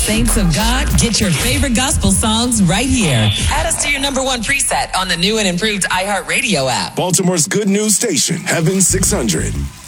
Saints of God, get your favorite gospel songs right here. Add us to your number one preset on the new and improved iHeartRadio app. Baltimore's good news station, Heaven 600.